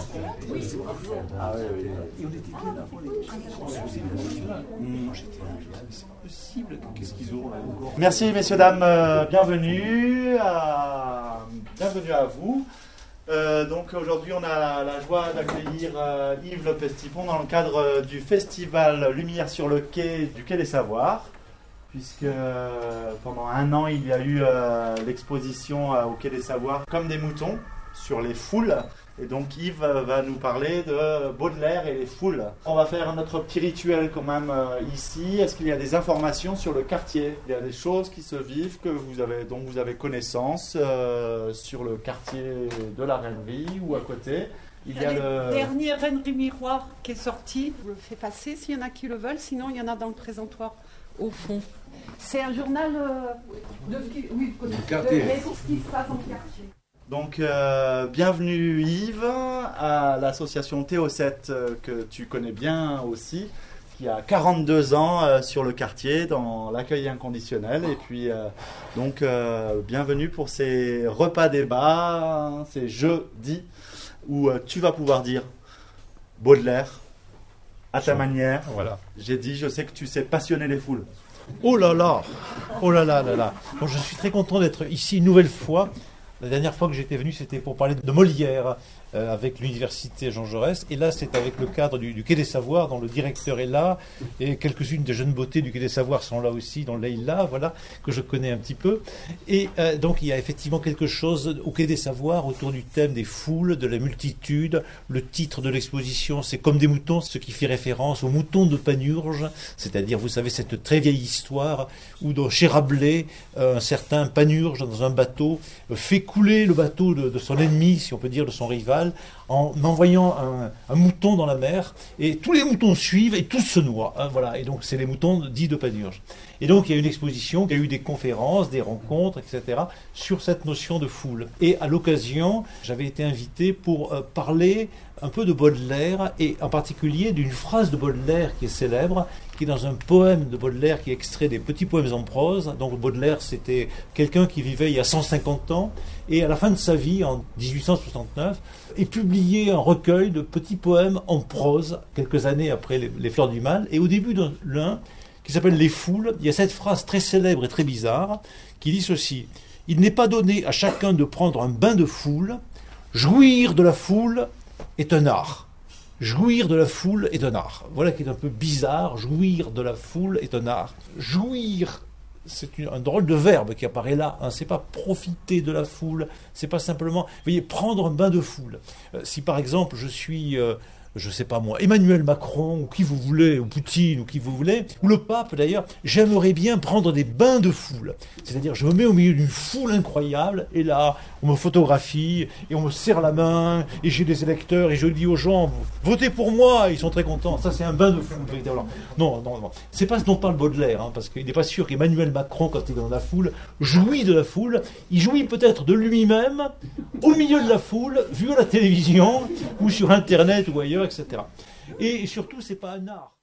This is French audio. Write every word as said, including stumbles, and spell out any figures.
Ah oui, oui. Et on était bien avant les c'est pas possible, qu'est-ce qu'ils ont là encore. Merci messieurs, dames, euh, bienvenue à, bienvenue à vous. Euh, donc aujourd'hui on a la, la joie d'accueillir euh, Yves Le Pestipon dans le cadre euh, du festival Lumière sur le quai du Quai des Savoirs, puisque euh, pendant un an il y a eu euh, l'exposition euh, au Quai des Savoirs Comme des moutons sur les foules. Et donc Yves va nous parler de Baudelaire et les foules. On va faire notre petit rituel quand même euh, ici. Est-ce qu'il y a des informations sur le quartier? Il y a des choses qui se vivent que vous avez, dont vous avez connaissance euh, sur le quartier de la Reinerie ou à côté. Il y a le dernier Reinerie Miroir qui est sorti. Je le fais passer s'il y en a qui le veulent. Sinon, il y en a dans le présentoir au fond. C'est un journal euh, de, oui, de, de quartier. De ce qui se passe en quartier. Donc, euh, bienvenue Yves à l'association T O sept euh, que tu connais bien aussi, qui a quarante-deux ans euh, sur le quartier dans l'accueil inconditionnel. Et puis, euh, donc, euh, bienvenue pour ces repas débats, hein, ces jeudis, où euh, tu vas pouvoir dire Baudelaire à ta manière. Voilà. J'ai dit, je sais que tu sais passionner les foules. Oh là là, oh là là là là. Bon, je suis très content d'être ici une nouvelle fois. La dernière fois que j'étais venu, c'était pour parler de Molière euh, avec l'université Jean Jaurès. Et là, c'est avec le cadre du, du Quai des Savoirs, dont le directeur est là. Et quelques-unes des jeunes beautés du Quai des Savoirs sont là aussi, dont Leïla, voilà, que je connais un petit peu. Et euh, donc, il y a effectivement quelque chose au Quai des Savoirs autour du thème des foules, de la multitude. Le titre de l'exposition, c'est Comme des moutons, ce qui fait référence aux moutons de Panurge. C'est-à-dire, vous savez, cette très vieille histoire où, dans, chez Rabelais, euh, un certain Panurge, dans un bateau, euh, fait couler le bateau de, de son ennemi, si on peut dire, de son rival, en envoyant un, un mouton dans la mer, et tous les moutons suivent et tous se noient. Hein, voilà. Et donc c'est les moutons dits de Panurge. Et donc il y a une exposition, il y a eu des conférences, des rencontres, et cetera, sur cette notion de foule. Et à l'occasion, j'avais été invité pour euh, parler un peu de Baudelaire, et en particulier d'une phrase de Baudelaire qui est célèbre, qui est dans un poème de Baudelaire qui est extrait des petits poèmes en prose. Donc Baudelaire, c'était quelqu'un qui vivait il y a cent cinquante ans, et à la fin de sa vie, en dix-huit cent soixante-neuf, est publié un recueil de petits poèmes en prose, quelques années après les, les Fleurs du Mal. Et au début de l'un, qui s'appelle Les Foules, il y a cette phrase très célèbre et très bizarre, qui dit ceci: « Il n'est pas donné à chacun de prendre un bain de foule, jouir de la foule est un art. » Jouir de la foule est un art. Voilà qui est un peu bizarre. Jouir de la foule est un art. Jouir, c'est une, un drôle de verbe qui apparaît là. Hein. C'est pas profiter de la foule. C'est pas simplement, vous voyez, prendre un bain de foule. Euh, si par exemple je suis, euh, je sais pas moi, Emmanuel Macron ou qui vous voulez, ou Poutine ou qui vous voulez, ou le pape d'ailleurs, j'aimerais bien prendre des bains de foule. C'est-à-dire, je me mets au milieu d'une foule incroyable et là, on me photographie et on me serre la main et j'ai des électeurs et je dis aux gens, votez pour moi, ils sont très contents. Ça, c'est un bain de foule, véritablement. Non, non, non. C'est pas ce dont parle Baudelaire, hein, parce qu'il n'est pas sûr qu'Emmanuel Macron, quand il est dans la foule, jouit de la foule. Il jouit peut-être de lui-même, au milieu de la foule, vu à la télévision ou sur Internet ou ailleurs, et cetera. Et surtout, c'est pas un art.